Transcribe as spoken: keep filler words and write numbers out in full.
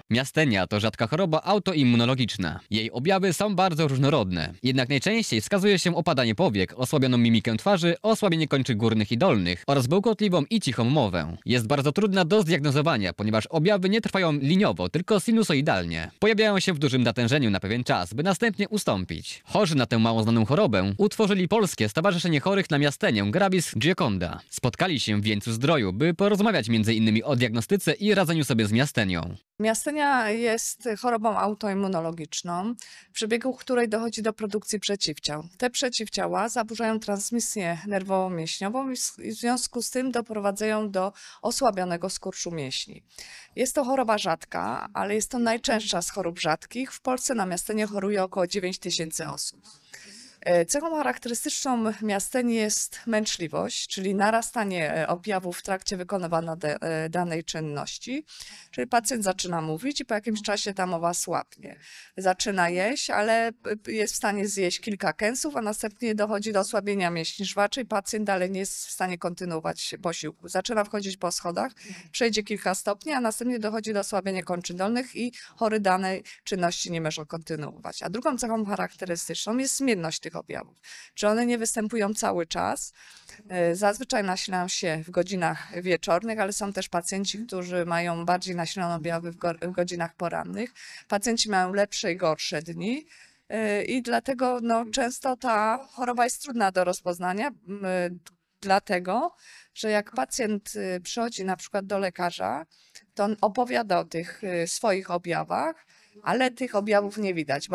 Miastenia to rzadka choroba autoimmunologiczna. Jej objawy są bardzo różnorodne. Jednak najczęściej wskazuje się opadanie powiek, osłabioną mimikę twarzy, osłabienie kończyn górnych i dolnych oraz bełkotliwą i cichą mowę. Jest bardzo trudna do zdiagnozowania, ponieważ objawy nie trwają liniowo, tylko sinusoidalnie. Pojawiają się w dużym natężeniu na pewien czas, by następnie ustąpić. Chorzy na tę mało znaną chorobę utworzyli Polskie Stowarzyszenie Chorych na Miastenię Gravis Gioconda. Spotkali się w Wieńcu-Zdroju, by porozmawiać między innymi o diagnostyce i radzeniu sobie z miastenią. Miastenia jest chorobą autoimmunologiczną, w przebiegu której dochodzi do produkcji przeciwciał. Te przeciwciała zaburzają transmisję nerwowo-mięśniową i w związku z tym doprowadzają do osłabionego skurczu mięśni. Jest to choroba rzadka, ale jest to najczęstsza z chorób rzadkich. W Polsce na miastenie choruje około dziewięć tysięcy osób. Cechą charakterystyczną miasteni jest męczliwość, czyli narastanie objawów w trakcie wykonywania danej czynności. Czyli pacjent zaczyna mówić i po jakimś czasie ta mowa słabnie. Zaczyna jeść, ale jest w stanie zjeść kilka kęsów, a następnie dochodzi do osłabienia mięśni żwaczej. Pacjent dalej nie jest w stanie kontynuować posiłku. Zaczyna wchodzić po schodach, przejdzie kilka stopni, a następnie dochodzi do osłabienia kończyn dolnych i chory danej czynności nie może kontynuować. A drugą cechą charakterystyczną jest zmienność tych objawów. Czy one nie występują cały czas? Zazwyczaj nasilają się w godzinach wieczornych, ale są też pacjenci, którzy mają bardziej nasilone objawy w, go w godzinach porannych. Pacjenci mają lepsze i gorsze dni i dlatego no, często ta choroba jest trudna do rozpoznania, dlatego, że jak pacjent przychodzi na przykład do lekarza, to on opowiada o tych swoich objawach, ale tych objawów nie widać.